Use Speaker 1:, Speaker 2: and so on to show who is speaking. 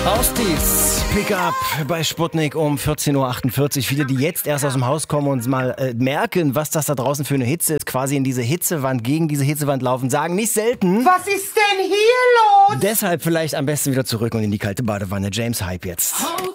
Speaker 1: Ostis, Pickup bei Sputnik um 14.48 Uhr. Viele, die jetzt erst aus dem Haus kommen und mal merken, was das da draußen für eine Hitze ist, quasi in diese Hitzewand, gegen diese Hitzewand laufen, sagen nicht selten:
Speaker 2: Was ist denn hier los?
Speaker 1: Deshalb vielleicht am besten wieder zurück und in die kalte Badewanne. James Hype jetzt.